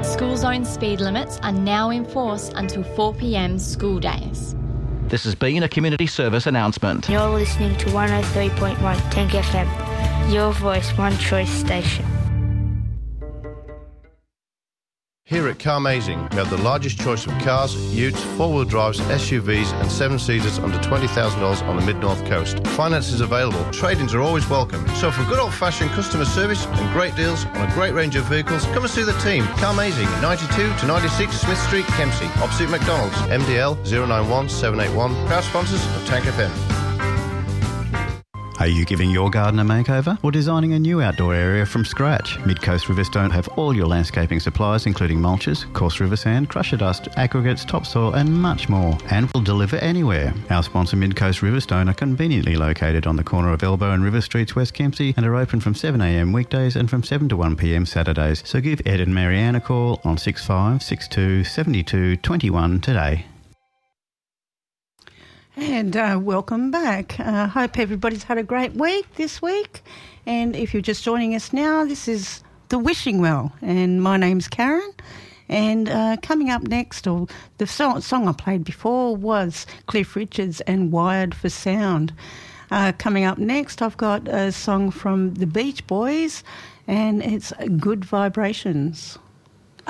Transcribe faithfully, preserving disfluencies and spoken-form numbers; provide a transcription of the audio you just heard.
School zone speed limits are now in force until four p m school days. This has been a community service announcement. You're listening to one oh three point one Tank F M, your voice, one choice station. Here at Carmazing, we have the largest choice of cars, utes, four-wheel drives, S U Vs and seven-seaters under twenty thousand dollars on the mid-north coast. Finance is available. Trade-ins are always welcome. So for good old-fashioned customer service and great deals on a great range of vehicles, come and see the team. Carmazing, ninety-two to ninety-six Smith Street, Kempsey, opposite McDonald's. M D L zero nine one seven eight one. Proud sponsors of Tank F M. Are you giving your garden a makeover or designing a new outdoor area from scratch? Mid-Coast Riverstone have all your landscaping supplies including mulches, coarse river sand, crusher dust, aggregates, topsoil and much more, and will deliver anywhere. Our sponsor Mid-Coast Riverstone are conveniently located on the corner of Elbow and River Streets, West Kempsey, and are open from seven a m weekdays and from seven to one p m Saturdays. So give Ed and Marianne a call on six five six two seven two two one today. And uh, welcome back. I uh, hope everybody's had a great week this week. And if you're just joining us now, this is The Wishing Well. And my name's Karen. And uh, coming up next, or the song, song I played before was Cliff Richards and Wired for Sound. Uh, coming up next, I've got a song from the Beach Boys, and it's Good Vibrations.